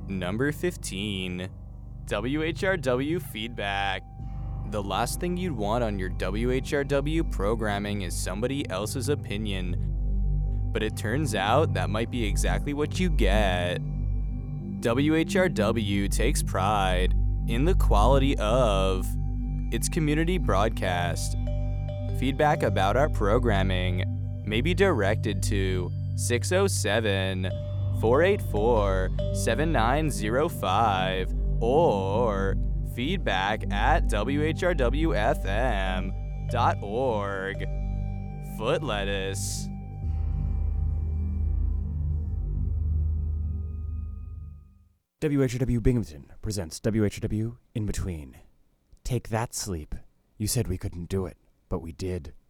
Number 15. WHRW feedback. The last thing you'd want on your WHRW programming is somebody else's opinion. But it turns out that might be exactly what you get. WHRW takes pride in the quality of its community broadcast. Feedback about our programming may be directed to 607-484-7905 or feedback@whrwfm.org. Foot lettuce. WHRW Binghamton presents WHRW In Between. Take that, sleep. You said we couldn't do it, but we did.